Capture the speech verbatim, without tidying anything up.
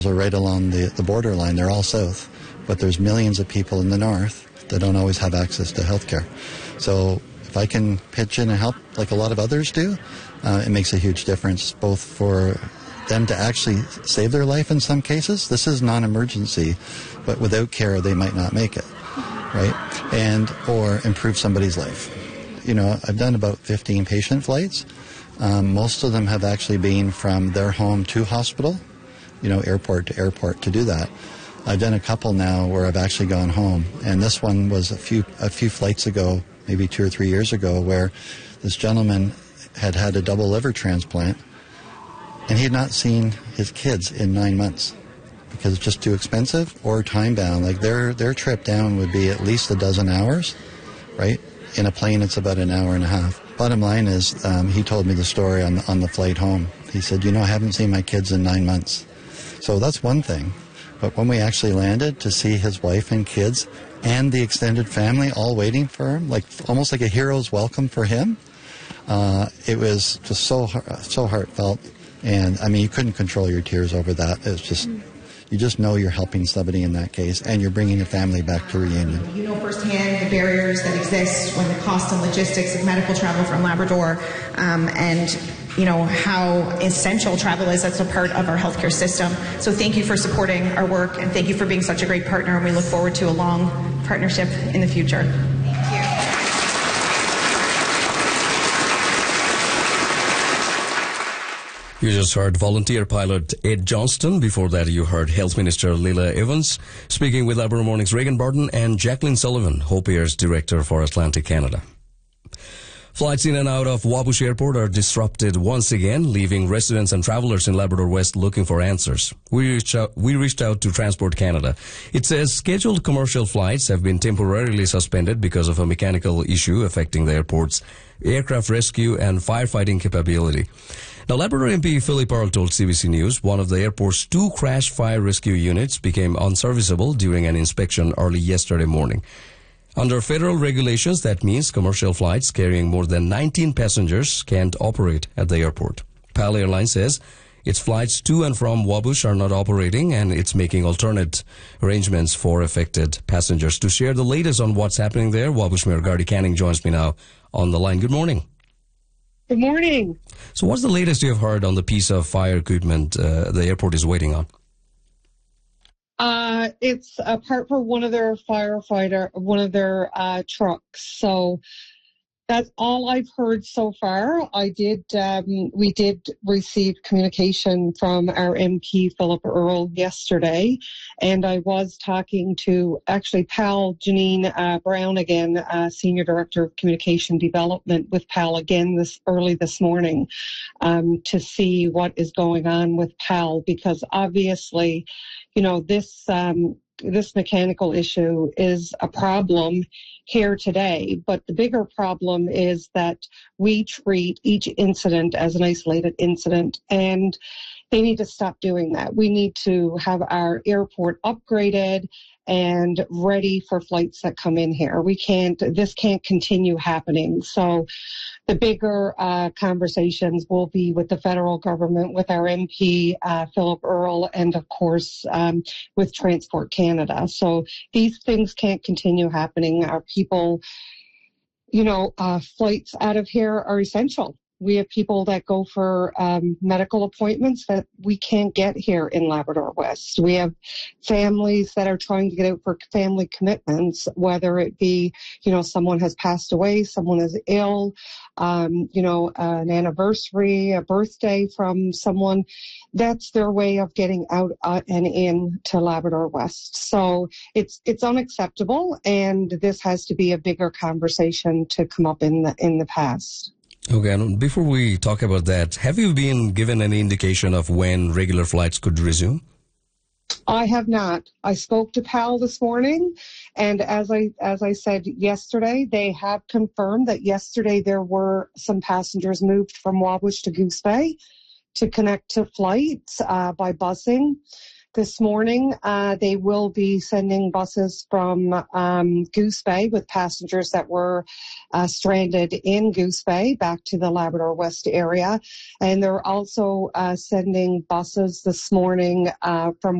are right along the, the borderline. They're all south, but there's millions of people in the north that don't always have access to health care. So if I can pitch in and help like a lot of others do, uh, it makes a huge difference both for them to actually save their life in some cases. This is non-emergency, but without care they might not make it, right? And or improve somebody's life. You know, I've done about fifteen patient flights. Um, most of them have actually been from their home to hospital, you know, airport to airport to do that. I've done a couple now where I've actually gone home, and this one was a few a few flights ago, maybe two or three years ago, where this gentleman had had a double liver transplant, and he had not seen his kids in nine months because it's just too expensive or time bound. Like their their trip down would be at least a dozen hours, right? In a plane, it's about an hour and a half. Bottom line is, um, he told me the story on on the flight home. He said, you know, I haven't seen my kids in nine months. So that's one thing. But when we actually landed, to see his wife and kids and the extended family all waiting for him, like almost like a hero's welcome for him, uh, it was just so so heartfelt. And, I mean, you couldn't control your tears over that. It's just, you just know you're helping somebody in that case, and you're bringing a family back to reunion. You know firsthand the barriers that exist when the cost and logistics of medical travel from Labrador, um, and you know how essential travel is as a part of our healthcare system. So thank you for supporting our work, and thank you for being such a great partner, and we look forward to a long partnership in the future. Thank you. You just heard volunteer pilot Ed Johnston. Before that, you heard Health Minister Lila Evans speaking with Labrador Morning's Reagan Barton and Jacqueline Sullivan, Hope Air's Director for Atlantic Canada. Flights in and out of Wabush Airport are disrupted once again, leaving residents and travelers in Labrador West looking for answers. We reached out, we reached out to Transport Canada. It says scheduled commercial flights have been temporarily suspended because of a mechanical issue affecting the airport's aircraft rescue and firefighting capability. Now, Labrador M P Philip Earle told C B C News one of the airport's two crash fire rescue units became unserviceable during an inspection early yesterday morning. Under federal regulations, that means commercial flights carrying more than nineteen passengers can't operate at the airport. PAL Airlines says its flights to and from Wabush are not operating, and it's making alternate arrangements for affected passengers. To share the latest on what's happening there, Wabush Mayor Gardy Canning joins me now on the line. Good morning. Good morning. So what's the latest you've heard on the piece of fire equipment uh, the airport is waiting on? Uh, it's a part for one of their firefighter, one of their uh, trucks. So that's all I've heard so far. I did, um, we did receive communication from our M P, Philip Earle, yesterday, and I was talking to actually PAL Janine uh, Brown again, uh, Senior Director of Communication Development with PAL again this early this morning, um, to see what is going on with PAL, because obviously, you know, this um, this mechanical issue is a problem here today, but the bigger problem is that we treat each incident as an isolated incident, and they need to stop doing that. We need to have our airport upgraded and ready for flights that come in here. We can't, this can't continue happening. So the bigger uh, conversations will be with the federal government, with our M P, uh, Philip Earle, and of course um, with Transport Canada. So these things can't continue happening. Our people, you know, uh, flights out of here are essential. We have people that go for um, medical appointments that we can't get here in Labrador West. We have families that are trying to get out for family commitments, whether it be, you know, someone has passed away, someone is ill, um, you know, an anniversary, a birthday from someone. That's their way of getting out uh, and in to Labrador West. So it's it's unacceptable, and this has to be a bigger conversation to come up in the in the past. Okay, and before we talk about that, have you been given any indication of when regular flights could resume? I have not. I spoke to PAL this morning, and as I as I said yesterday, they have confirmed that yesterday there were some passengers moved from Wabush to Goose Bay to connect to flights uh, by busing. This morning, uh, they will be sending buses from um, Goose Bay with passengers that were uh, stranded in Goose Bay back to the Labrador West area. And they're also uh, sending buses this morning uh, from